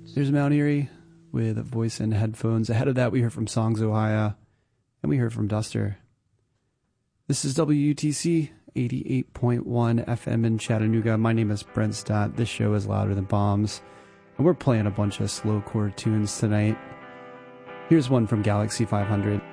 There's Mount Erie with a voice and headphones. Ahead of that, we heard from Songs Ohio, and we heard from Duster. This is WUTC 88.1 FM in Chattanooga. My name is Brent Stott. This show is Louder Than Bombs, and we're playing a bunch of slow chord tunes tonight. Here's one from Galaxy 500.